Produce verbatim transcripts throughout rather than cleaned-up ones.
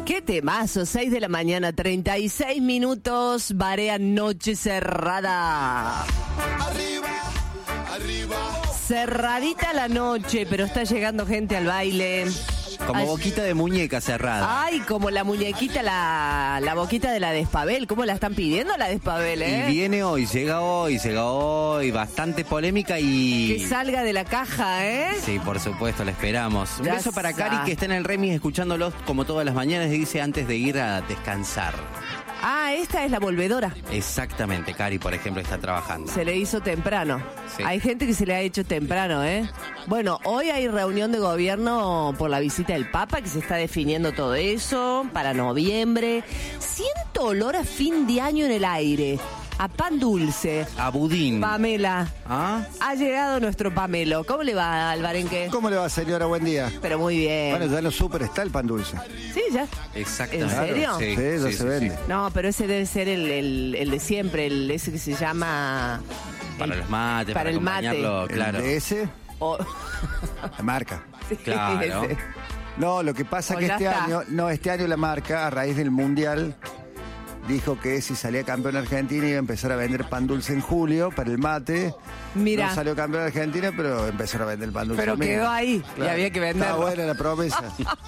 Qué temazo, seis de la mañana, treinta y seis minutos, Barea Noche Cerrada. Arriba, arriba. Cerradita la noche, pero está llegando gente al baile. Como Ay. boquita de muñeca cerrada. Ay, como la muñequita, la, la boquita de la Despabel. ¿Cómo la están pidiendo la Despabel, eh? Y viene hoy, llega hoy, llega hoy, bastante polémica y... Que salga de la caja, ¿eh? Sí, por supuesto, la esperamos. Un Ya beso para está. Cari, que está en el remis escuchándolos como todas las mañanas y dice antes de ir a descansar. Ah, esta es la volvedora. Exactamente, Cari, por ejemplo, está trabajando. Se le hizo temprano. Sí. Hay gente que se le ha hecho temprano, ¿eh? Bueno, hoy hay reunión de gobierno por la visita del Papa, que se está definiendo todo eso para noviembre. Siento olor a fin de año en el aire. A pan dulce. A budín. Pamela. ¿Ah? Ha llegado nuestro Pamelo. ¿Cómo le va, Alvarenque? ¿Cómo le va, señora? Buen día. Pero muy bien. Bueno, ya en los súper está el pan dulce. Sí, ya. Exactamente. ¿En serio? Sí, ya se vende. No, pero ese debe ser el, el, el de siempre, el ese que se llama... Para el- los mates, para para, el mate. acompañarlo, claro. El de ese, o- la marca. Sí, Claro. ese. No, lo que pasa O que ya este está. año, no, este año la marca, a raíz del Mundial, dijo que si salía campeón Argentina iba a empezar a vender pan dulce en julio para el mate. Mira. No salió campeón Argentina, pero empezaron a vender el pan dulce. Pero también. quedó ahí, y había que venderlo. Está buena la promesa.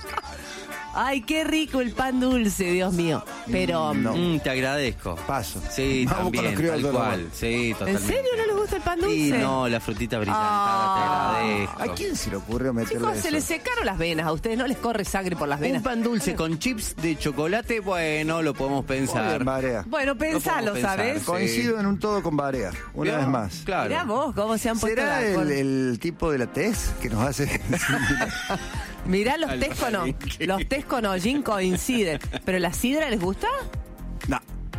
Ay, qué rico el pan dulce, Dios mío. Pero, No. Mm, te agradezco. Paso. Sí, Vamos con también, los criollos, tal ¿no? cual. Sí, ¿en totalmente. serio no les gusta el pan dulce? Y no, la frutita brillantada, Ah. te agradezco. ¿A quién se le ocurrió meterle Chicos, eso? se les secaron las venas. A ustedes no les corre sangre por las venas. Un pan dulce con chips de chocolate, bueno, lo podemos Muy pensar. bien, Barea. Bueno, pensalo, Lo podemos ¿sabes? pensar. Coincido en un todo con Barea, una ¿Vio? vez más. Claro. Mirá vos cómo se han puesto ¿Será de el, acuerdo. el tipo de la tez que nos hace... Mirá, los Al tés con, Alvarenque. los tés con hollín coinciden. ¿Pero la sidra les gusta? No,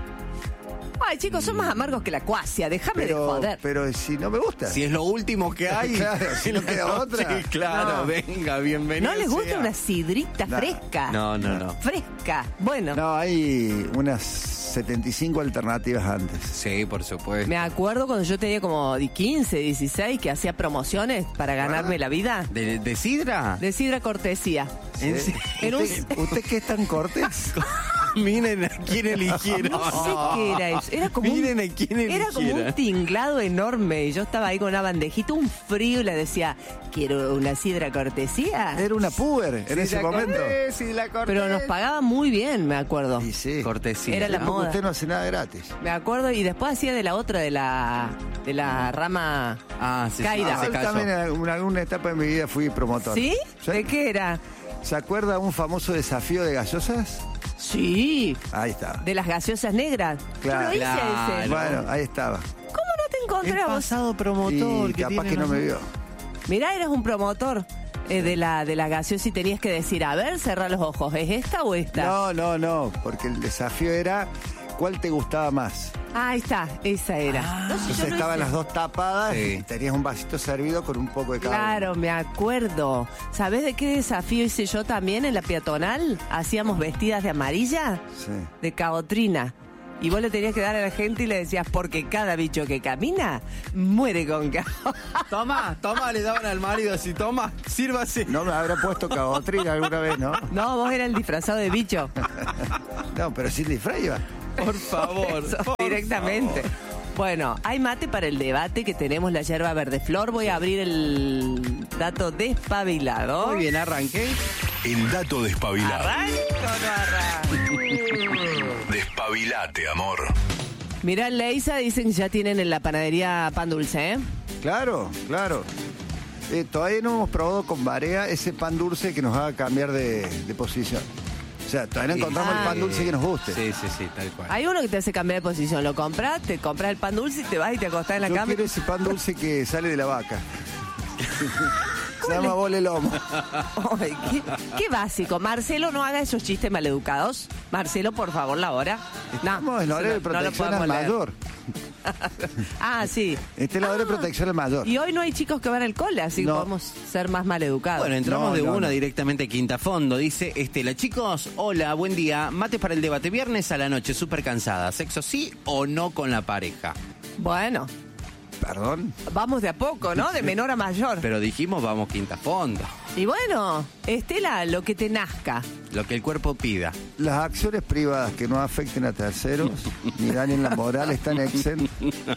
Ay, chicos, son más amargos que la cuasia. Déjame de pero, joder. pero si no me gusta. Si es lo último que hay. Claro, si no queda otra. Sí, claro, No. venga, bienvenido. ¿No les gusta sea. una sidrita No. fresca? No, no, no. Fresca. Bueno, No, hay unas setenta y cinco alternativas antes. Sí, por supuesto. me acuerdo cuando yo tenía como quince, dieciséis, que hacía promociones para ganarme la vida. ¿De, de sidra? De sidra cortesía. ¿En serio? En un- ¿Usted, usted qué es tan cortés? Miren a quién eligieron. No sé qué era eso. Era como, Miren un, a quién era como un eligieron. tinglado enorme. Y yo estaba ahí con una bandejita, un frío, y le decía, quiero una sidra cortesía. Era una puber en ese momento. Sí, la corté. Pero nos pagaban muy bien, me acuerdo. Y sí. Cortesía. Era la Porque moda. usted no hace nada gratis. Me acuerdo, y después hacía de la otra, de la de la rama Ah, sí, sí, caída. se Yo cayó. también en alguna, alguna etapa de mi vida fui promotor. ¿Sí? ¿De qué era? ¿Se acuerda un famoso desafío de gaseosas? Sí, Ahí estaba. de las gaseosas negras. Claro. Yo lo hice Claro. ese. Bueno, ahí estaba. ¿Cómo no te El encontré a vos? pasado promotor. Y que capaz tiene que no me nosotros. vio. Mirá, eras un promotor eh, de la de la gaseosa y tenías que decir, a ver, cerrá los ojos, ¿es esta o esta? No, no, no, porque el desafío era ¿cuál te gustaba más? Ah, ahí está, esa era. Ah. No sé, yo Entonces lo estaban hice. las dos tapadas Sí. y tenías un vasito servido con un poco de cada uno. Claro, me acuerdo. ¿Sabés de qué desafío hice yo también en la peatonal? Hacíamos vestidas de amarilla, Sí. de caotrina. Y vos le tenías que dar a la gente y le decías, porque cada bicho que camina muere con cao. Toma, toma, le daban al marido así, toma, sírvase. No me habrá puesto cabotrina alguna vez, ¿no? No, vos eras el disfrazado de bicho. No, pero sin disfraz iba. Por favor. Eso, por directamente. Bueno, hay mate para el debate que tenemos la yerba verde flor. Voy a abrir el dato despabilado. favor. Muy bien, arranqué. El dato despabilado. ¿Arranco o no arranco? Despabilate, amor. Mirá, en Leisa dicen que ya tienen en la panadería pan dulce, ¿eh? Claro, claro. Eh, todavía no hemos probado con Barea ese pan dulce que nos haga cambiar de, de posición. O sea, todavía no encontramos Ah. el pan dulce que nos guste. Sí, sí, sí, tal cual. Hay uno que te hace cambiar de posición. Lo compras, te compras el pan dulce y te vas y te acostás en la Yo cama. quiero ese pan dulce que sale de la vaca. Se llama bole lomo. Ay, qué, qué básico. Marcelo, no haga esos chistes maleducados. Marcelo, por favor, la hora. No, Estamos en hora de no lo protección al podemos leer. mayor. Ah, sí. Este es la hora de protección al mayor. Y hoy no hay chicos que van al cole, así que No. podemos ser más maleducados. Bueno, entramos No, de no, una no. directamente a Quinta Fondo. Dice Estela, chicos, hola, buen día. Mate para el debate. Viernes a la noche, súper cansada. ¿Sexo sí o no con la pareja? Bueno, Perdón. Vamos de a poco, ¿no? De menor a mayor. Pero dijimos vamos quinta fondo. Y bueno, Estela, lo que te nazca. Lo que el cuerpo pida. Las acciones privadas que no afecten a terceros ni dañen la moral están exentas.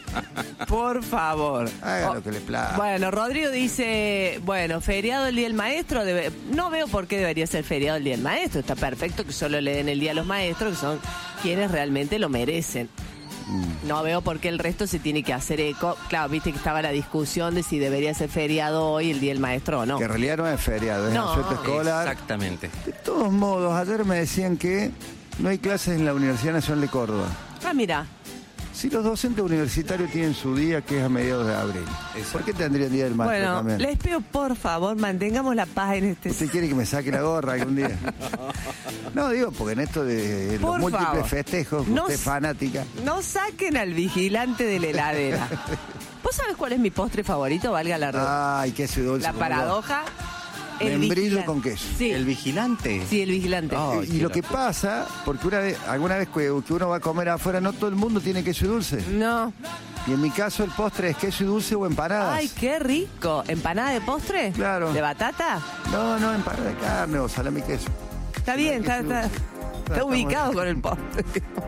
Por favor. Haga Oh, lo que le plazca. Bueno, Rodrigo dice, bueno, feriado el Día del Maestro, debe- no veo por qué debería ser feriado el Día del Maestro. Está perfecto que solo le den el Día a los maestros, que son quienes realmente lo merecen. No veo por qué el resto se tiene que hacer eco. Claro, viste que estaba la discusión de si debería ser feriado hoy el Día del Maestro o no. Que en realidad no es feriado, es No, asueto escolar. Exactamente. De todos modos, ayer me decían que no hay clases en la Universidad Nacional de Córdoba. Ah, mira. Si los docentes universitarios tienen su día, que es a mediados de abril, Exacto. ¿por qué tendrían Día del Maestro Bueno, también? les pido por favor, mantengamos la paz en este... ¿Usted quiere que me saque la gorra algún día? No, digo, porque en esto de los Por múltiples favor. festejos, No usted es s- fanática. No saquen al vigilante de la heladera. ¿Vos sabés cuál es mi postre favorito? Valga la redundancia. Ay, queso y dulce. La como paradoja. el Membrillo vigilante. con queso. Sí, ¿El vigilante? sí, el vigilante. Oh. vos. Ay, Y qué lo que locura. pasa, porque una vez, alguna vez que, que uno va a comer afuera, no todo el mundo tiene queso y dulce. No. Y en mi caso el postre es queso y dulce o empanadas. Ay, qué rico. ¿Empanada de postre? Claro. ¿De batata? No, no, empanada de carne o salami y queso. Está bien, está, está, está Está ubicado muy- con el postre.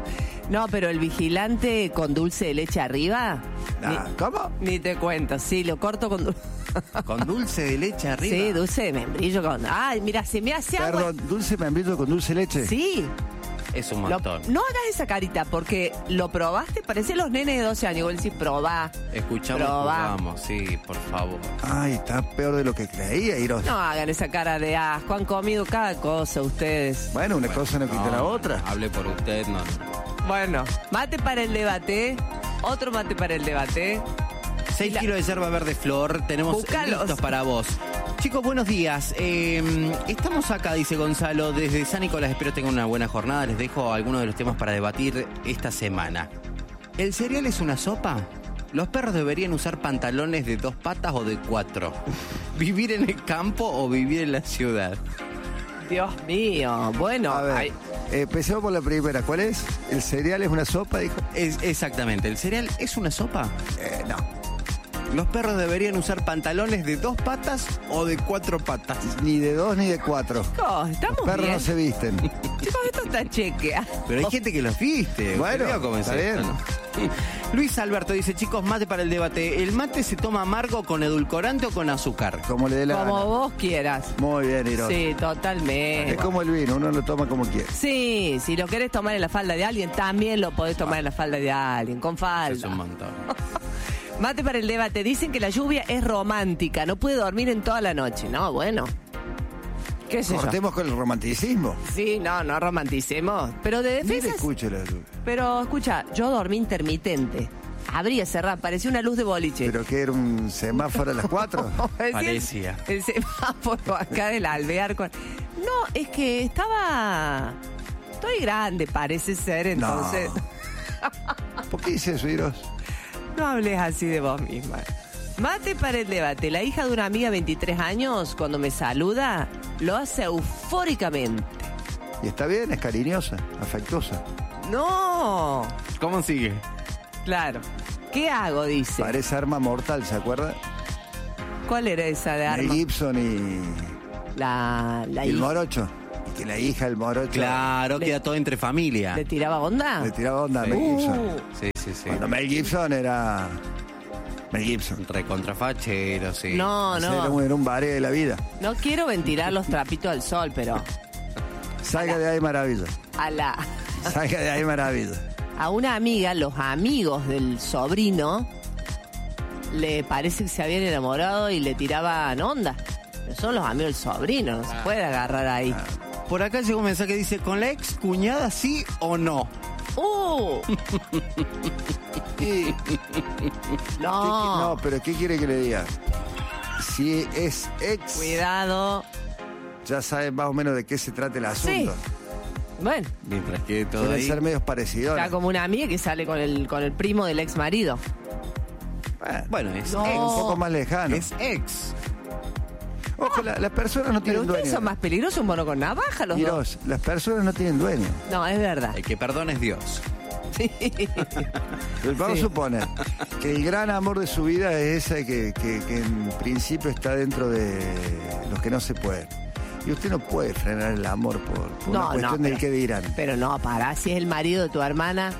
No, pero el vigilante con dulce de leche arriba. Ah, ¿Cómo? Ni, ni te cuento. Sí, lo corto con dulce. Con dulce de leche arriba. Sí, dulce de membrillo con. Ay, mira, se me hace agua. Perdón, dulce membrillo con dulce leche. Sí. Es un Lo- montón. no hagas esa carita porque lo probaste, parece los nenes de doce años. Vos decís, probá. Escuchamos, Probá. jugamos, sí, por favor. Ay, está peor de lo que creía, Iros. No hagan esa cara de asco. Han comido cada cosa ustedes. Bueno, una cosa no quita la otra. Hable por usted, no. Bueno, mate para el debate. Otro mate para el debate. seis la- kilos de yerba verde flor, tenemos Búscalos. listos para vos. Chicos, buenos días. Eh, estamos acá, dice Gonzalo, desde San Nicolás. Espero tengan una buena jornada. Les dejo algunos de los temas para debatir esta semana. ¿El cereal es una sopa? ¿Los perros deberían usar pantalones de dos patas o de cuatro? ¿Vivir en el campo o vivir en la ciudad? Dios mío. Bueno, A ver, ay, eh, empecemos por la primera. ¿Cuál es? ¿El cereal es una sopa? Dijo. Es, exactamente. ¿El cereal es una sopa? Eh, no. ¿Los perros deberían usar pantalones de dos patas o de cuatro patas? Ni de dos ni de cuatro. chicos, estamos Los perros bien. no se visten. Chicos, esto está chequea. Pero hay gente que los viste. Bueno, ¿Usted vio cómo es está esto, bien. no? Luis Alberto dice, chicos, mate para el debate. ¿El mate se toma amargo con edulcorante o con azúcar? Como le dé la Como gana. vos quieras. Muy bien, Iros. Sí, totalmente. Es como el vino, uno lo toma como quiere. Sí, si lo querés tomar en la falda de alguien, también lo podés tomar en la falda de alguien, con Es falda. un montón. Mate para el debate. Dicen que la lluvia es romántica, no puede dormir en toda la noche. No, bueno. ¿Qué sé yo? Cortemos con el romanticismo. Sí, no, no romanticemos. Pero de Ni le defensa. escucho la lluvia. Pero escucha, yo dormí intermitente. Abría, cerraba, parecía una luz de boliche. ¿Pero que era un semáforo a las cuatro? Parecía Parecía. El, el semáforo acá del alvear con. No, es que estaba. Estoy grande, parece ser, entonces. ¿Por qué dice eso, Iros? No hables así de vos misma. Mate para el debate. La hija de una amiga de veintitrés años, cuando me saluda, lo hace eufóricamente. Y está bien, es cariñosa, afectuosa. ¡No! ¿Cómo sigue? Claro. ¿Qué hago? Dice. Parece arma mortal, ¿se acuerda? ¿Cuál era esa de Mel arma? Gibson y, La, la y el hija. morocho. Y que la hija del morocho Claro, Le- queda todo entre familia. ¿Le tiraba onda? le tiraba onda a Mel Uh, Gibson. Sí, sí, sí. Cuando Mel Gibson era... Mel Gibson. Recontrafachero, sí. no, Era no. un, era un bare de la vida. No quiero ventilar los trapitos al sol, pero Salga de ahí, maravilla. a la Salga de ahí, maravilla. a una amiga, los amigos del sobrino, le parece que se habían enamorado y le tiraban onda. Pero son los amigos del sobrino, no se puede agarrar ahí. Por acá llegó un mensaje que dice, ¿con la ex cuñada sí o no? ¡Uh! Y- No, No, pero ¿qué quiere que le diga? Si es ex, cuidado. ya saben más o menos de qué se trata el asunto. Bueno, Mientras que todo Suelen ahí... ser medios parecidos. está como una amiga que sale con el, con el primo del ex marido. Bueno, Bueno, es No. ex. un poco más lejano. Es ex. Ojo, la- las personas no Pero tienen ustedes dueño. son más peligrosos, un mono con navaja los dos. Dios, las personas no tienen dueño. No, es verdad. El que perdona es Dios. Sí. Pero vamos Sí. a suponer que el gran amor de su vida es ese que, que, que en principio está dentro de los que no se pueden. Y usted no puede frenar el amor por, por una No, cuestión no, del pero- que dirán. Pero no, pará, si es el marido de tu hermana.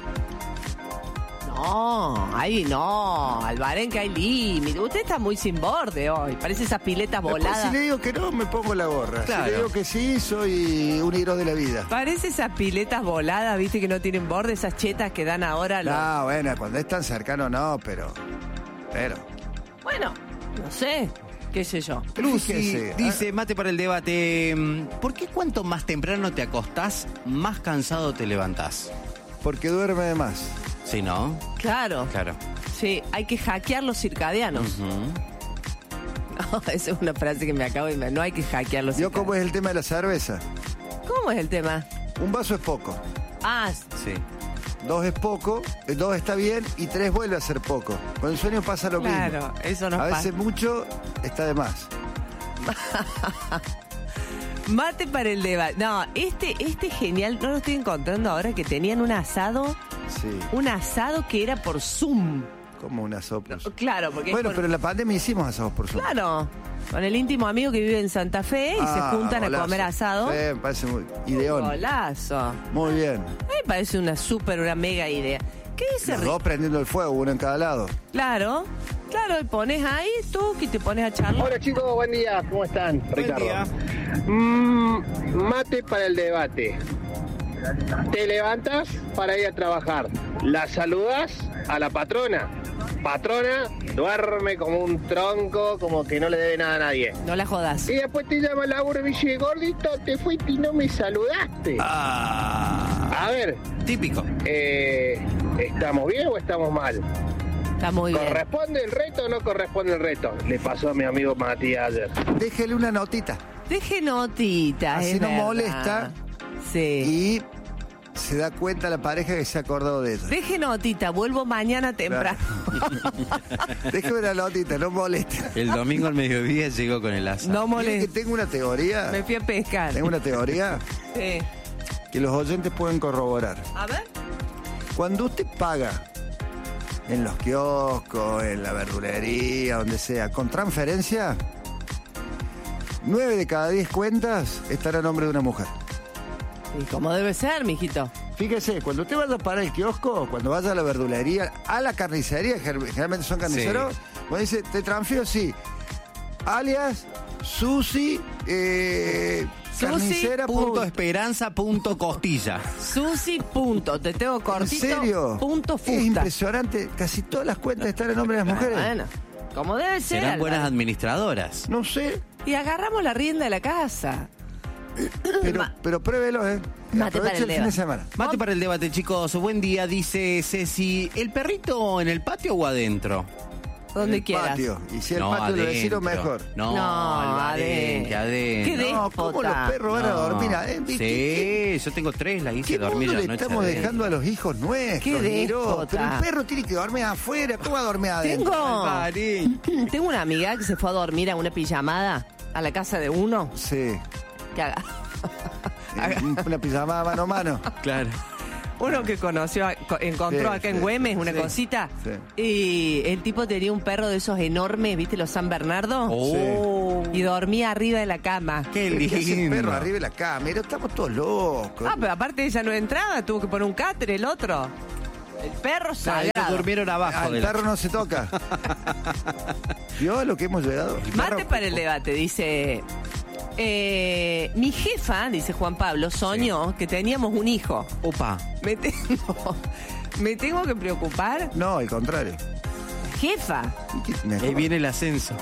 No, ahí no, Albarén, que hay límite. Usted está muy sin borde hoy, parece esas piletas Después, voladas. si le digo que no, me pongo la gorra. Claro. Si le digo que sí, soy un hilo de la vida. Parece esas piletas voladas, viste, que no tienen borde, esas chetas que dan ahora los... No, bueno, cuando es tan cercano no, pero... Pero... Bueno, no sé, qué sé yo. Lucy Fíjese, dice, mate para el debate, mm, ¿por qué cuanto más temprano te acostás, más cansado te levantás? Porque duerme de más. ¿Sí, no? Claro, Claro. sí, hay que hackear los circadianos. Ujú. No, esa es una frase que me acabo de inventar. No hay que hackear los Yo circadianos. como es el tema de la cerveza. ¿Cómo es el tema? Un vaso es poco. Ah, Sí. Dos es poco, eh, dos está bien y tres vuelve a ser poco. Con el sueño pasa lo claro, mismo. eso nos A pasa. veces mucho está de más. Mate para el debate. No, este, este genial, no lo estoy encontrando ahora, que tenían un asado, Sí, un asado que era por Zoom. como una sopa. Claro, porque es Bueno, por- pero en la pandemia hicimos asados por Zoom. Claro, con el íntimo amigo que vive en Santa Fe y Ah, se juntan golazo. a comer asado. Sí, me parece muy ideón. Golazo. Muy bien. A mí me parece una súper, una mega idea. ¿Qué dice Los Rick? dos prendiendo el fuego, uno en cada lado. Claro, claro, y pones ahí tú que te pones a charlar. Hola chicos, buen día, ¿cómo están? Ricardo. día. Mm, mate para el debate. Te levantas para ir a trabajar. La saludas a la patrona. Patrona duerme como un tronco, como que no le debe nada a nadie. No la jodas. Y después te llama Laura y dice, gordito, te fuiste y no me saludaste. Ah, A ver, típico. eh, ¿estamos bien o estamos mal? Está muy bien. ¿Corresponde el reto o no corresponde el reto? Le pasó a mi amigo Matías ayer. Déjele una notita Deje notitas. Así es no verdad. molesta. Sí. y se da cuenta la pareja que se ha acordado de eso. Deje notita, vuelvo mañana temprano. Déjeme una notita, no molesta. El domingo al mediodía llegó con el asado. No Miren que molesta. tengo una teoría. Me fui a pescar. Tengo una teoría Sí. que los oyentes pueden corroborar. A ver. Cuando usted paga en los kioscos, en la verdulería, donde sea, con transferencia, nueve de cada diez cuentas están a nombre de una mujer. Y como debe ser, mijito. Fíjese, cuando usted vaya para el kiosco, cuando vaya a la verdulería, a la carnicería, ger- generalmente son carniceros, cuando dice, te transfiero, sí. Alias, Susi, eh, Susi, carnicera, Punto punto. esperanza, punto costilla. Susi, punto. Te tengo ¿En cortito. serio? Punto Es fusta. impresionante. Casi todas las cuentas están a nombre de las mujeres. Bueno, como debe ser. Serán buenas Álvaro. administradoras. No sé, Y agarramos la rienda de la casa. pero, Ma- pero pruébelo, ¿eh? Mate para Aproveche el el fin dedo. de semana. Mate para el debate, chicos. Buen día, dice Ceci. ¿El perrito en el patio o adentro? Donde el quieras. patio. Y si el No, patio del vecino, adentro. mejor. No, No, Albarén, que adentro. adentro. ¿Qué No, ¿cómo los déspota. perros van a No. dormir adentro? ¿Qué- Sí, yo tengo tres, las ¿Qué, hice qué dormir mundo la le noche estamos adentro. dejando a los hijos nuestros? Qué Miró? déspota. Pero el perro tiene que dormir afuera. ¿Cómo va a dormir adentro? Tengo, Albarén. tengo una amiga que se fue a dormir a una pijamada a la casa de uno. Sí. Que haga- Una pijamada mano a mano. Claro. Uno que conoció, co- encontró Sí, acá en sí, Güemes una sí, cosita. sí. Y el tipo tenía un perro de esos enormes, ¿viste? Los San Bernardo. Oh, Y dormía arriba de la cama. qué ¿Qué hace el lindo. perro arriba de la cama? Mira, estamos todos locos. Ah, pero aparte ella no entraba, tuvo que poner un cáter el otro. El perro Ellos sagrado. durmieron abajo Al de la... perro no se toca. ¿Vio a lo que hemos llegado? Mate para el debate, dice. eh, mi jefa, dice Juan Pablo, soñó que teníamos un hijo. Opa. Me tengo, me tengo que preocupar. No, al contrario. Jefa, ¿Y qué mejor? Ahí viene el ascenso.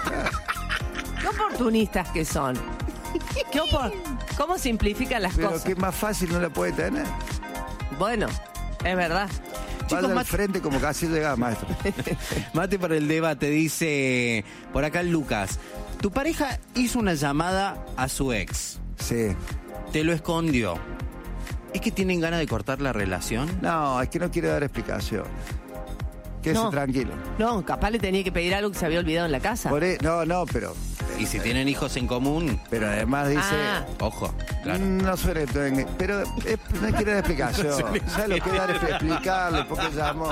qué oportunistas que son. ¿Qué opor- ¿Cómo simplifican las Pero cosas? que más fácil no la puede tener. Bueno, es verdad. Vaya Chicos, al más- frente como casi llegaba, maestro. Mate para el debate, dice por acá Lucas. Tu pareja hizo una llamada a su ex. Sí. Te lo escondió. ¿Es que tienen ganas de cortar la relación? No, es que no quiere dar explicación. Quédese No. tranquilo. No, capaz le tenía que pedir algo que se había olvidado en la casa. Por e- no, no, pero Y si tienen hijos en común, Pero además dice... Ah. ojo, claro. No suele, pero eh, no quiere dar explicación. ¿Sabes lo que dar es explicarle? Porque llamó.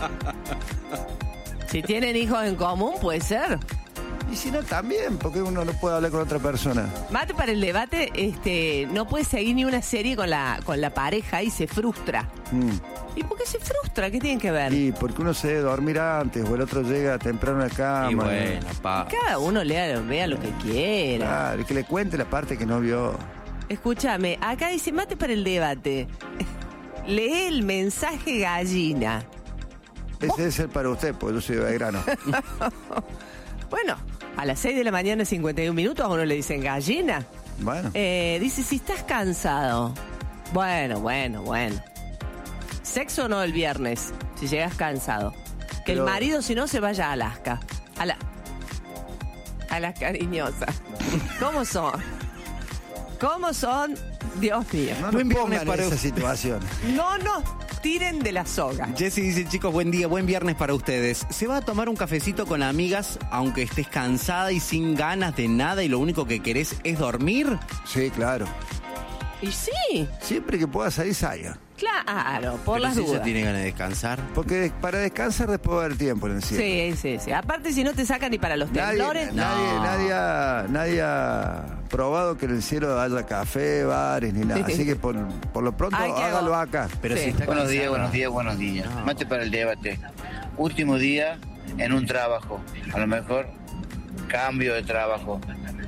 Si tienen hijos en común, puede ser. Y si no, también, porque uno no puede hablar con otra persona. Mate para el debate, este, no puede seguir ni una serie con la, con la pareja y se frustra. Mm. ¿Y por qué se frustra? ¿Qué tiene que ver? Y porque uno se debe dormir antes o el otro llega temprano a la cama. Y bueno, pa. Cada uno lea, vea lo que quiera. Claro, y que le cuente la parte que no vio. Escúchame, acá dice mate para el debate. Lee el mensaje gallina. Ese es el para usted, porque yo soy de Belgrano. Bueno, a las seis de la mañana, cincuenta y un minutos, a uno le dicen gallina. Bueno. Eh, dice, si estás cansado. Bueno, bueno, bueno. Sexo no el viernes, si llegas cansado. Que Pero- el marido, si no, se vaya a Alaska. A la... A las cariñosas. ¿Cómo son? ¿Cómo son? Dios mío. No nos Buen viernes pongan para en esa usted. situación. No nos tiren de la soga. Jessy dice, chicos, buen día, buen viernes para ustedes. ¿Se va a tomar un cafecito con amigas aunque estés cansada y sin ganas de nada y lo único que querés es dormir? Sí, claro. Y sí, Siempre que pueda salir, salga. claro, por Pero las si ella dudas. tiene ganas de descansar. Porque de- para descansar después va a haber tiempo en el cielo. Sí, sí, sí. Aparte, si no te sacan ni para los Nadie, temblores. nadie, No. nadie, ha, nadie ha probado que en el cielo haya café, bares, ni nada. Así que por, por lo pronto Ay, qué hágalo go- acá. Pero Sí. si está Buenos cansada- días, buenos días, buenos días. No. Mate para el debate. Último día en un trabajo. A lo mejor cambio de trabajo.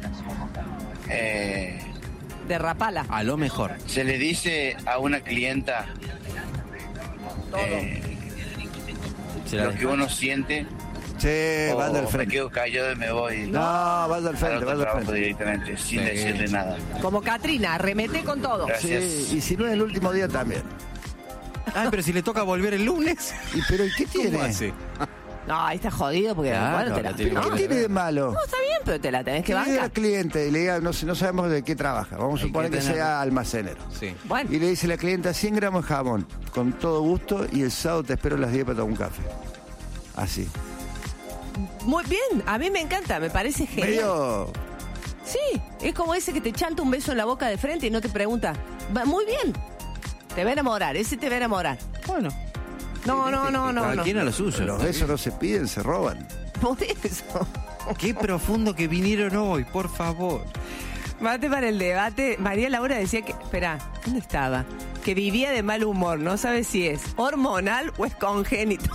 Eh, Derrapala. A lo mejor. se le dice a una clienta eh, Se la lo que uno siente Che, o vaya al me frente. quedo callado y me voy No, vaya al al frente, otro vaya al trabajo frente. directamente, sin Sí. decirle nada. Como Katrina, arremete con todo. Gracias. Sí, y si no es el último día también. Ay, pero si le toca volver el lunes. ¿Y pero ¿y qué tiene? ¿Cómo hace? No, ahí está jodido porque Claro, bueno, te la... la tiene No, que ¿Qué tiene de malo? no, está bien, pero te la tenés que Que le diga al bancar. cliente y le diga, no, sé, no sabemos de qué trabaja. Vamos a Hay suponer que que, tener- sea almacenero. Sí. Bueno, Y le dice la clienta cien gramos de jamón, con todo gusto, y el sábado te espero a las diez para tomar un café. Así. muy bien, a mí me encanta, me parece genial. Medio... Sí, es como ese que te chanta un beso en la boca de frente y no te pregunta. Va, muy bien, te va a enamorar, ese te va a enamorar. Bueno. No, no, no, no, Cada no. quien a lo suyo. Los besos no se piden, se roban. Por eso. Qué profundo que vinieron hoy, por favor. Mate para el debate. María Laura decía que, espera, ¿dónde estaba? Que vivía de mal humor, no sabe si es hormonal o es congénito.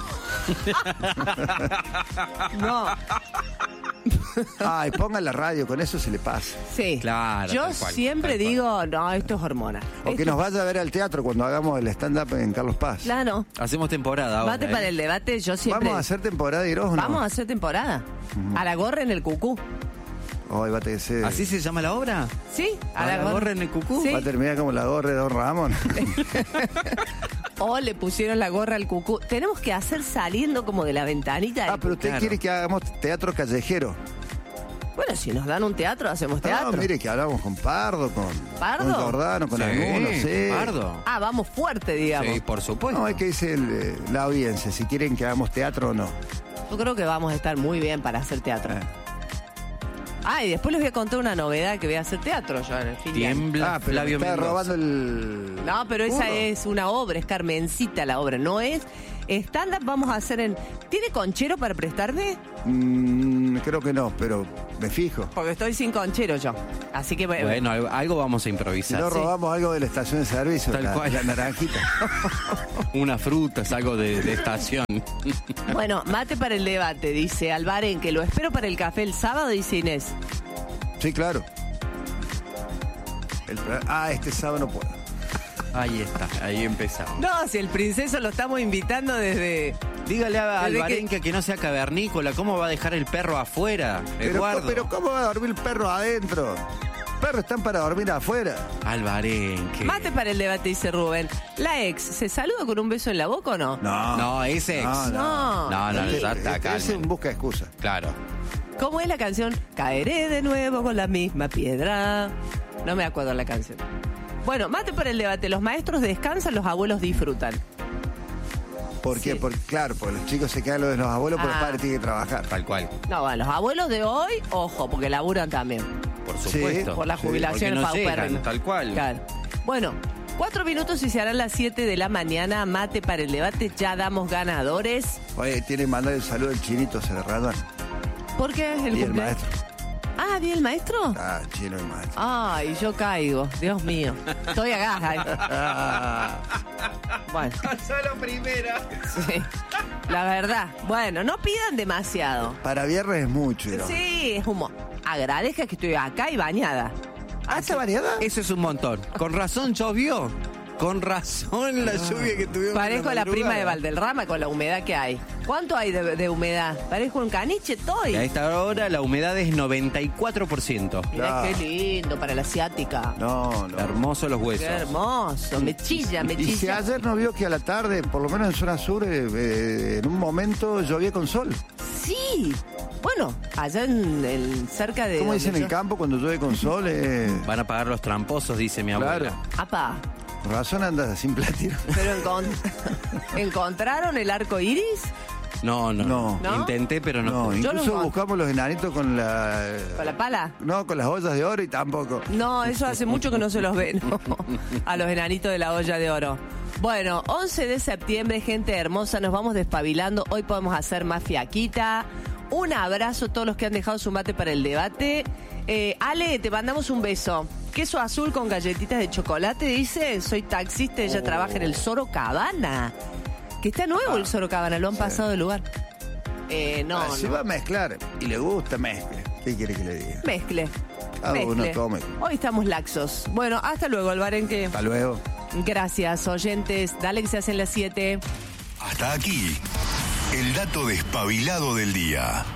No, Ay, pongan la radio, con eso se le pasa. sí. Claro, Yo tal cual, siempre tal cual. digo, no, esto es hormonal. O que Esto- nos vaya a ver al teatro cuando hagamos el stand-up en Carlos Paz. Claro. Hacemos temporada ahora. Mate ¿eh? para el debate, yo siempre... ¿Vamos a hacer temporada, Iros, o no? Vamos a hacer temporada. A la gorra en el cucú. Hoy va a tener que ser- ¿Así se llama la obra? ¿Sí? ¿A la gorra en el cucú? Sí. Va a terminar como la gorra de Don Ramón. O le pusieron la gorra al cucú. Tenemos que hacer saliendo como de la ventanita. Ah, pero usted Claro. quiere que hagamos teatro callejero. Bueno, si nos dan un teatro, hacemos teatro. No, mire que hablamos con Pardo, con, ¿Pardo? con Jordano, con Sí, algunos, sí. Pardo. Ah, vamos fuerte, digamos. Sí, por supuesto. No, hay que decir eh, la audiencia, si quieren que hagamos teatro o no. Yo creo que vamos a estar muy bien para hacer teatro. Eh. Ah, y después les voy a contar una novedad que voy a hacer teatro yo en el fin de año. Tiembla Ah, pero Flavio me está Mendoza. robando el... No, pero esa burro. es una obra, es Carmencita la obra, no es... Stand-up vamos a hacer en... ¿Tiene conchero para prestarme? Mm, creo que no, pero me fijo. Porque estoy sin conchero yo. Así que... Bueno, algo, algo vamos a Si improvisar. no Sí. robamos algo de la estación de servicio, Tal la, cual. la naranjita. Una fruta, es algo de, de estación. Bueno, mate para el debate, dice Alvaren, que lo espero para el café el sábado, dice Inés. Sí, claro. El pro- ah, este sábado no puedo. Ahí está, ahí empezamos. No, si el princeso lo estamos invitando desde... Dígale a Desde Alvarenca que... no sea cavernícola, ¿cómo va a dejar el perro afuera? Pero, Eduardo. pero ¿cómo va a dormir el perro adentro? Perros están para dormir afuera. Alvarenque. Mate para el debate, dice Rubén. ¿La ex se saluda con un beso en la boca o no? No. No, es ex. No, No. No, no, Este- ya está este acá. es un busca excusa. Claro. ¿Cómo es la canción? Caeré de nuevo con la misma piedra. No me acuerdo la canción. Bueno, mate para el debate. Los maestros descansan, los abuelos disfrutan. ¿Por qué? Sí. Porque, claro, porque los chicos se quedan lo de los abuelos, pero Ah. los padres tienen que trabajar. Tal cual. No, bueno, los abuelos de hoy, ojo, porque laburan también. Por Sí, supuesto. Por la Sí, jubilación porque no paupérrima. llegan, tal cual. Claro. Bueno, cuatro minutos y se harán las siete de la mañana. Mate para el debate. Ya damos ganadores. Oye, tiene que mandar el saludo al chinito Serradón. ¿Por qué es el Y el cumpleaños? maestro. Ah, ¿di el maestro? Ah, chino y maestro. Ay, yo caigo. Dios mío. Estoy acá. ay. Bueno, Solo primera. sí. La verdad. Bueno, no pidan demasiado. Para viernes es mucho. ¿no? Sí, es humo. Agradezca que estoy acá y bañada. ¿Ah, esa variedad? Eso es un montón. Con razón llovió. Con razón la lluvia que tuvimos. en Parezco la prima de madrugada. Valdelrama con la humedad que hay. ¿Cuánto hay de, de humedad? Parezco un caniche, estoy. A esta hora la humedad es noventa y cuatro por ciento. Mirá No. qué lindo para la asiática. No, no. Hermosos los Qué huesos. hermoso. Me chilla, me Y si chilla. ayer no vio que a la tarde, por lo menos en zona sur, eh, eh, en un momento llovía con sol. Sí. Bueno, allá en, en cerca de. ¿Cómo donde dicen en yo- el campo cuando llueve con sol? Eh, Van a pagar los tramposos, dice mi abuela. Claro. Apa. Por razón anda sin platino. Pero encon- ¿encontraron el arco iris? No, no, No. ¿No? Intenté, pero no. No, pude. Yo incluso no- buscamos los enanitos con la... ¿Con la pala? No, con las ollas de oro y tampoco. No, eso hace mucho que no se los ve, ¿no? A los enanitos de la olla de oro. Bueno, once de septiembre, gente hermosa, nos vamos despabilando. Hoy podemos hacer más fiaquita. Un abrazo a todos los que han dejado su mate para el debate. Eh, Ale, te mandamos un beso. Queso azul con galletitas de chocolate, dice. Soy taxista, ella trabaja en el Soro Cabana. Que está nuevo el Soro Cabana, lo han pasado de lugar. Eh, no, Ah, si no. va a mezclar y le gusta, mezcle. ¿Qué quiere que le diga? Mezcle. Cada uno Mezcle. tome. Hoy estamos laxos. Bueno, hasta luego, Alvarenque. Hasta luego. Gracias, oyentes. Dale que se hacen las siete. Hasta aquí, el dato despabilado del día.